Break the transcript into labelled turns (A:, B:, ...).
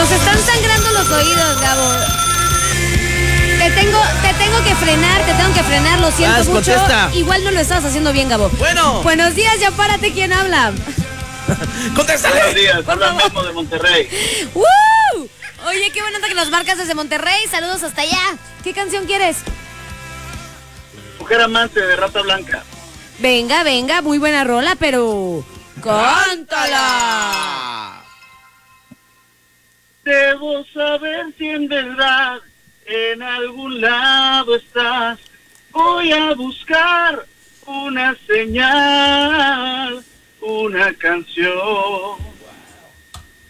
A: Nos están sangrando los oídos, Gabo. Te tengo que frenar, lo siento mucho.
B: Contesta.
A: Igual no lo estás haciendo bien, Gabo.
B: Bueno.
A: Buenos días, ya párate, ¿quién habla?
B: ¡Contéstale!
C: Buenos días, habla Memo de Monterrey.
A: ¡Woo! Oye, qué buena onda que nos marcas desde Monterrey. Saludos hasta allá. ¿Qué canción quieres?
C: Mujer amante de Rata Blanca.
A: Venga, muy buena rola, pero... ¡cántala!
C: Debo saber si en verdad en algún lado estás. Voy a buscar una señal, una canción